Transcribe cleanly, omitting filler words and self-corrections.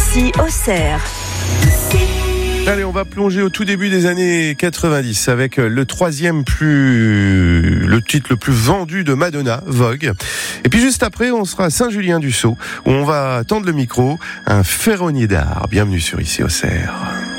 Ici Auxerre. Allez, on va plonger au tout début des années 90 avec le titre le plus vendu de Madonna, Vogue. Et puis juste après, on sera à Saint-Julien-du-Sault où on va tendre le micro à un ferronnier d'art. Bienvenue sur Ici Auxerre.